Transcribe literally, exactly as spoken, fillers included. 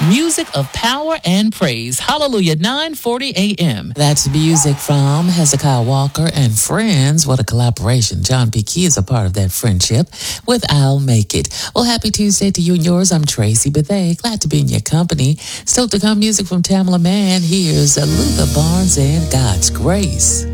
Music of power and praise. Hallelujah, nine forty a.m. That's music from Hezekiah Walker and Friends. What a collaboration. John P. Key is a part of that friendship with I'll Make It. Well, happy Tuesday to you and yours. I'm Tracy Bethay. Glad to be in your company. Still to come music from Tamala Mann. Here's Luther Barnes and God's Grace.